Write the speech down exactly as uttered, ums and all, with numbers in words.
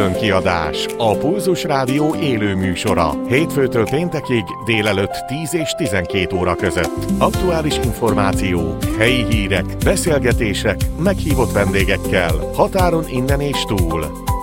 Különkiadás, a Pulzus Rádió élő műsora. Hétfőtől péntekig délelőtt tíz és tizenkét óra között. Aktuális információk, helyi hírek, beszélgetések, meghívott vendégekkel, határon innen és túl.